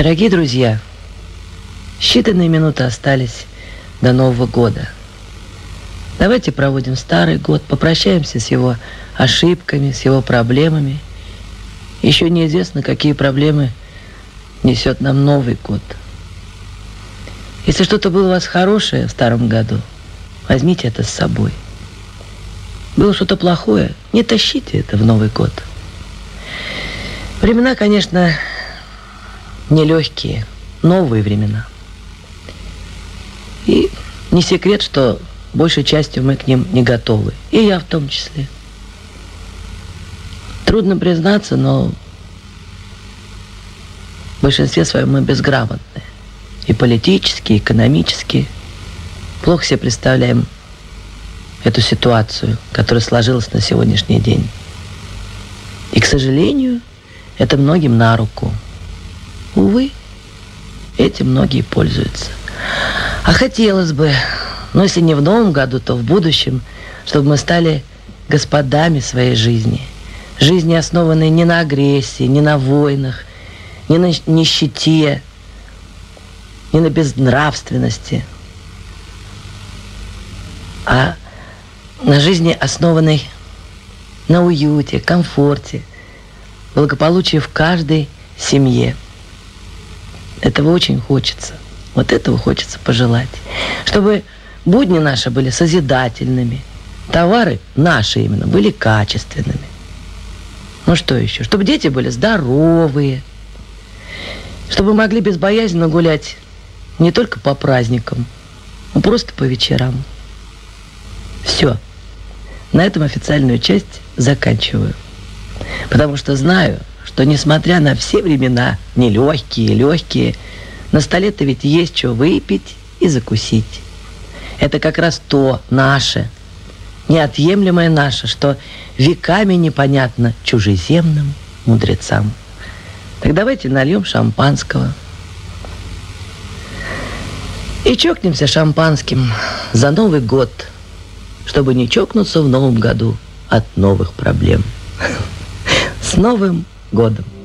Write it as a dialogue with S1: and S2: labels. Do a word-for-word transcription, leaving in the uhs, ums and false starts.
S1: Дорогие друзья, считанные минуты остались до Нового года. Давайте проводим старый год, попрощаемся с его ошибками, с его проблемами. Еще неизвестно, какие проблемы несет нам Новый год. Если что-то было у вас хорошее в старом году, возьмите это с собой. Было что-то плохое, не тащите это в Новый год. Времена, конечно, нелегкие, новые времена. И не секрет, что большей частью мы к ним не готовы. И я в том числе. Трудно признаться, но в большинстве своем мы безграмотны. И политически, и экономически. Плохо себе представляем эту ситуацию, которая сложилась на сегодняшний день. И, к сожалению, это многим на руку. Увы, этим многие пользуются. А хотелось бы, но если не в новом году, то в будущем, чтобы мы стали господами своей жизни. Жизни, основанной не на агрессии, не на войнах, не на нищете, не на безнравственности, а на жизни, основанной на уюте, комфорте, благополучии в каждой семье. Этого очень хочется. Вот этого хочется пожелать. Чтобы будни наши были созидательными, товары наши именно были качественными. Ну что еще? Чтобы дети были здоровые, чтобы могли безбоязненно гулять не только по праздникам, но просто по вечерам. Все. На этом официальную часть заканчиваю. Потому что знаю, что несмотря на все времена, нелегкие, легкие, на столе-то ведь есть что выпить и закусить. Это как раз то наше, неотъемлемое наше, что веками непонятно чужеземным мудрецам. Так давайте нальем шампанского. И чокнемся шампанским за Новый год, чтобы не чокнуться в новом году от новых проблем. С Новым годом!